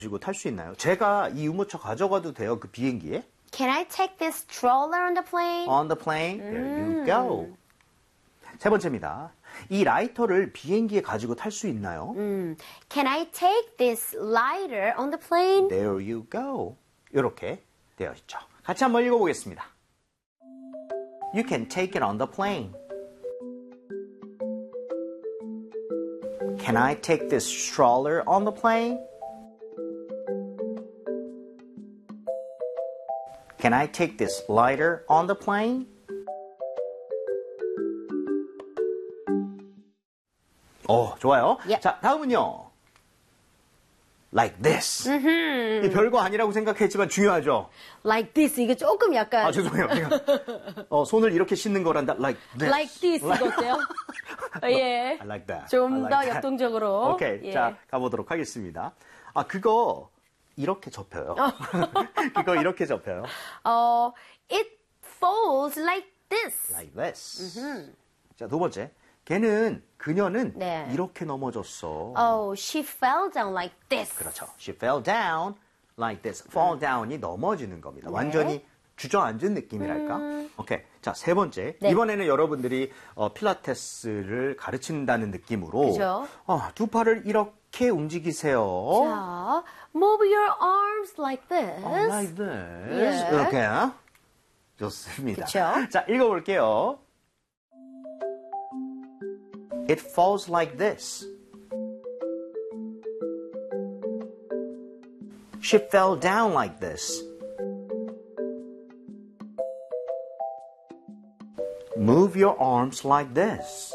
가지고 탈 수 있나요? 제가 이 유모차 가져가도 돼요? 그 비행기에? Can I take this stroller on the plane? On the plane. There you go. 세 번째입니다. 이 라이터를 비행기에 가지고 탈 수 있나요? Can I take this lighter on the plane? There you go. 이렇게 되어 있죠. 같이 한번 읽어보겠습니다. You can take it on the plane. Can I take this stroller on the plane? Can I take this lighter on the plane? 좋아요. Yep. 자, 다음은요. Like this. 이 별거 아니라고 생각했지만 중요하죠. Like this. 이게 조금 약간 죄송해요. 제가 손을 이렇게 씻는 거란다. Like this. like this 이거 어때요? 예. I like that. 좀 I 더 like that. 역동적으로. 오케이. 예. 자, 가보도록 하겠습니다. 그거 이렇게 접혀요. 그거 이렇게 접혀요. It falls like this. Like this. 자, 두 번째. 그녀는 네. 이렇게 넘어졌어. Oh, she fell down like this. 그렇죠. She fell down like this. Fall down이 넘어지는 겁니다. 완전히 주저앉은 느낌이랄까? 오케이. 자, 세 번째. 네. 이번에는 여러분들이 필라테스를 가르친다는 느낌으로 그죠? 두 팔을 이렇게 움직이세요. 자, move your arms like this. Like this. 예. 이렇게. 좋습니다. 그쵸? 자, 읽어볼게요. It falls like this. She fell down like this. Move your arms like this.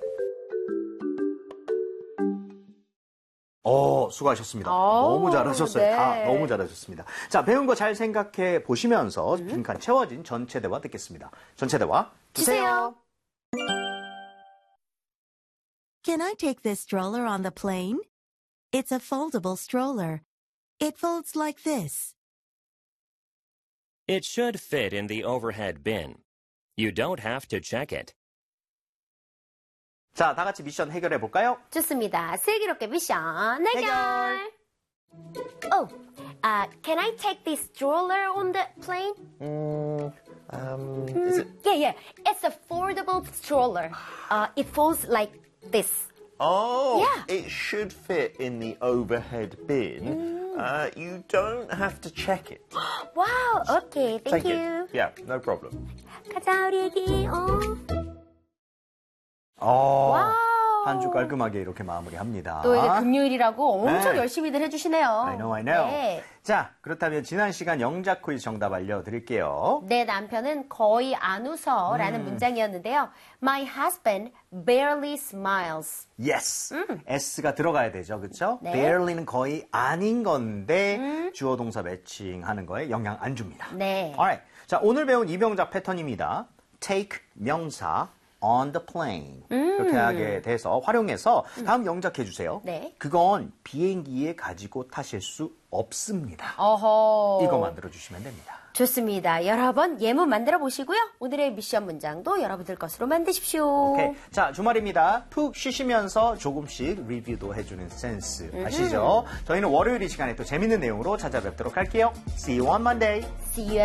수고하셨습니다. 너무 잘하셨어요. 네. 다 너무 잘하셨습니다. 자, 배운 거 잘 생각해 보시면서 빈칸 채워진 전체 대화 듣겠습니다. 전체 대화 주세요. Can I take this stroller on the plane? It's a foldable stroller. It folds like this. It should fit in the overhead bin. You don't have to check it. 자, 다 같이 미션 해결해 볼까요? 좋습니다. 슬기롭게 미션 해결. Can I take this stroller on the plane? Is it? Yeah. It's a foldable stroller. It folds like this. Oh, Yeah. it should fit in the overhead bin. You don't have to check it. Wow. Okay. Thank Take you. it. Yeah, no problem. 가자 우리 애기. 한 주 깔끔하게 이렇게 마무리합니다. 또 이제 금요일이라고 엄청 네. 열심히들 해주시네요. I know. 네. 자, 그렇다면 지난 시간 영작 퀴즈 정답 알려드릴게요. 내 남편은 거의 안 웃어라는 문장이었는데요. My husband barely smiles. Yes. S가 들어가야 되죠. 그렇죠? 네. barely는 거의 아닌 건데 주어 동사 매칭하는 거에 영향 안 줍니다. 네. Alright. 자, 오늘 배운 이병작 패턴입니다. take 명사 on the plane. 이렇게 하게 돼서 활용해서 다음 영작해 주세요. 네. 그건 비행기에 가지고 타실 수 없습니다. 어허. 이거 만들어 주시면 됩니다. 좋습니다. 여러 번 예문 만들어 보시고요. 오늘의 미션 문장도 여러분들 것으로 만드십시오. 오케이. 자, 주말입니다. 푹 쉬시면서 조금씩 리뷰도 해주는 센스 아시죠? 저희는 월요일 이 시간에 또 재밌는 내용으로 찾아뵙도록 할게요. See you on Monday. See you